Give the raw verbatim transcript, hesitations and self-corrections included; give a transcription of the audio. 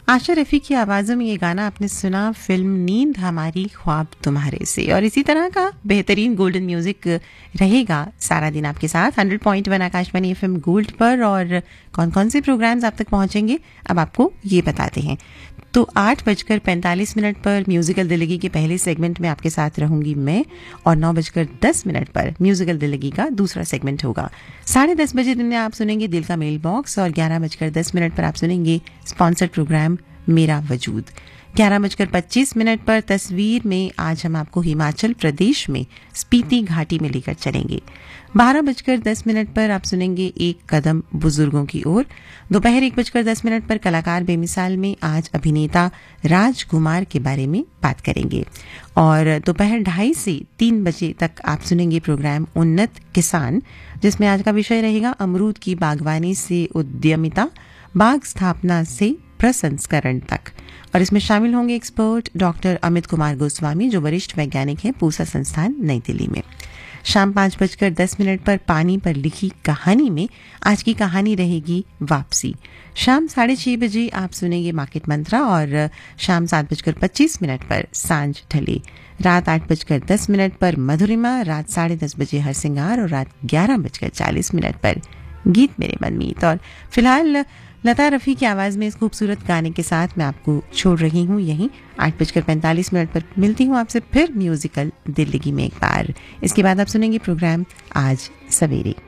आशा रफ़ी की आवाज़ों में ये गाना आपने सुना फिल्म नींद हमारी ख्वाब तुम्हारे से। और इसी तरह का बेहतरीन गोल्डन म्यूजिक रहेगा सारा दिन आपके साथ hundred point one Akashvani FM gold पर। और कौन कौन से प्रोग्राम्स आप तक पहुंचेंगे अब आपको ये बताते हैं। तो आठ बजकर पैंतालीस मिनट पर म्यूजिकल दिल्ली के पहले सेगमेंट में आपके साथ रहूंगी मैं, और नौ बजकर दस मिनट पर म्यूजिकल दिल्ली का दूसरा सेगमेंट होगा। साढ़े दस बजे दिन में आप सुनेंगे दिल का मेल बॉक्स, और ग्यारह बजकर दस मिनट पर आप सुनेंगे स्पॉन्सर्ड प्रोग्राम मेरा वजूद। ग्यारह बजकर पच्चीस मिनट पर तस्वीर में आज हम आपको हिमाचल प्रदेश में स्पीति घाटी में लेकर चलेंगे। बारह बजकर दस मिनट पर आप सुनेंगे एक कदम बुजुर्गों की ओर। दोपहर एक बजकर दस मिनट पर कलाकार बेमिसाल में आज अभिनेता राजकुमार के बारे में बात करेंगे। और दोपहर ढाई से तीन बजे तक आप सुनेंगे प्रोग्राम उन्नत किसान, जिसमें आज का विषय रहेगा अमरूद की बागवानी से उद्यमिता, बाग स्थापना से प्रसंस्करण तक। और इसमें शामिल होंगे एक्सपर्ट डॉक्टर अमित कुमार गोस्वामी, जो वरिष्ठ वैज्ञानिक हैं पूसा संस्थान नई दिल्ली में। शाम पांच बजकर दस मिनट पर पानी पर लिखी कहानी में आज की कहानी रहेगी वापसी। शाम साढ़े छह बजे आप सुनेंगे मार्केट मंत्रा, और शाम सात बजकर पच्चीस मिनट पर सांझ ढले। रात आठ बजकर दस मिनट पर मधुरिमा, रात साढ़े दस बजे हरसिंगार, और रात ग्यारह बजकर चालीस मिनट पर गीत मेरे मनमीत। और फिलहाल लता रफ़ी की आवाज़ में इस खूबसूरत गाने के साथ मैं आपको छोड़ रही हूँ यहीं। आठ बजकर पैंतालीस मिनट पर मिलती हूँ आपसे फिर म्यूजिकल दिल्ली में एक बार। इसके बाद आप सुनेंगे प्रोग्राम आज सवेरे।